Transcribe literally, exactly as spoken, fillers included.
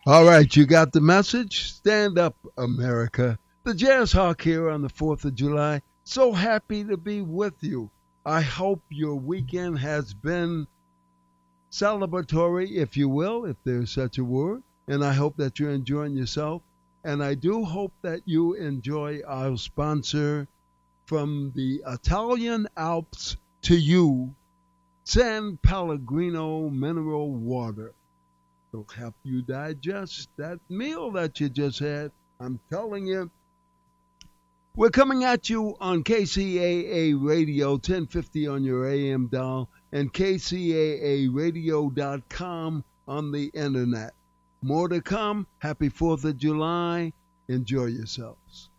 All right, you got the message? Stand up, America. The Jazz Hawk here on the fourth of July. So happy to be with you. I hope your weekend has been celebratory, if you will, if there's such a word. And I hope that you're enjoying yourself. And I do hope that you enjoy our sponsor from the Italian Alps to you, San Pellegrino Mineral Water. It'll help you digest that meal that you just had. I'm telling you. We're coming at you on K C A A Radio, ten fifty on your A M dial, and K C A A radio dot com on the internet. More to come. Happy fourth of July. Enjoy yourselves.